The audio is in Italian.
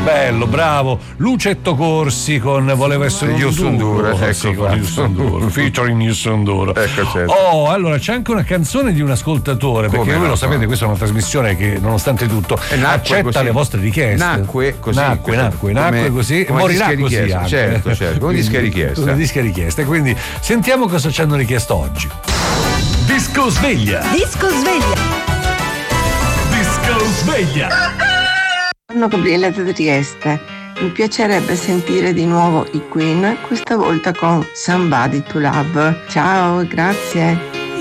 Bello, bravo. Lucetto Corsi con Voleva essere Houston Duro. Ecco, con Houston Duro, featuring Houston Duro. Ecco, certo. Oh, allora c'è anche una canzone di un ascoltatore, perché Come voi no? lo sapete, questa è una trasmissione che nonostante tutto accetta così. le vostre richieste. Nacque così. Nacque così e morirà così anche. Certo, con dische richieste. Con dische richieste. Quindi sentiamo cosa ci hanno richiesto oggi. Disco sveglia. Disco sveglia. Disco sveglia. Sono Gabriele da Trieste. Mi piacerebbe sentire di nuovo i Queen, questa volta con Somebody to Love. Ciao, grazie.